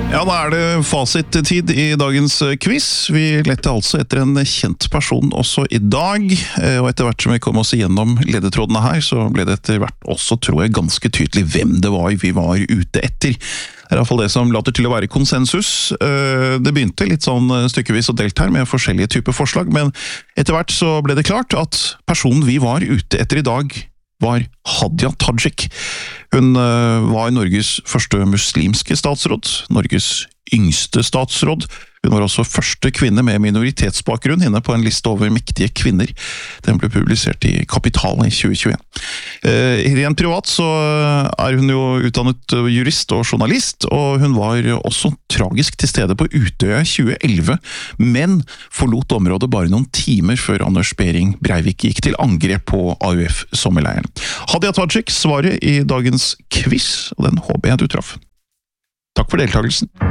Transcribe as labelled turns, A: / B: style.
A: Ja, da det fasittid i dagens quiz. Vi lette altså etter en kjent person også i dag, og etter hvert som vi kom oss igjennom ledetrådene her, så ble det etter hvert også, tror jeg, ganske tydelig hvem det var vi var ute etter. Det i hvert fall det som later til å være konsensus. Det begynte litt sånn stykkevis og delt her med forskjellige typer forslag, men etter hvert så ble det klart at personen vi var ute etter i dag var Hadia Tajik. Hun var Norges første muslimske statsråd, Norges yngste statsråd. Hun var også første kvinne med minoritetsbakgrunn inne på en liste over mektige kvinner. Den ble publisert i Kapital i 2021. Rent privat så hun jo utdannet jurist og journalist, og hun var også tragisk til stede på Utøya 2011, men forlot området bare noen timer før Anders Behring Breivik gikk til angrep på AUF-sommerleiren. Hadia Tajik svaret i dagens quiz, og den håper jeg du traff. Takk for deltakelsen.